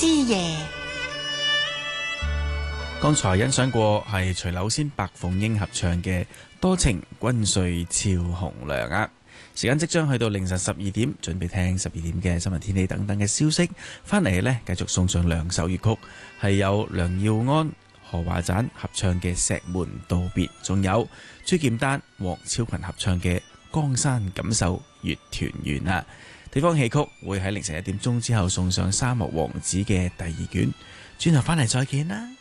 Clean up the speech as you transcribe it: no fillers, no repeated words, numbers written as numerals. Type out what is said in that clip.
之夜。 剛才欣賞過係徐柳仙、白鳳英合唱嘅《多情君睡俏紅娘》啊！時間即將去到凌晨12點，準備聽12點嘅新聞天氣等等嘅消息。翻嚟呢，繼續送上兩首粵曲，係有梁耀安、何華盞合唱嘅《石門道別》，仲有朱劍丹、黃超群合唱嘅《江山錦繡月團圓》啊！地方戲曲會喺凌晨1點鐘之後送上《沙漠王子》嘅第2卷，轉頭翻嚟再見啦！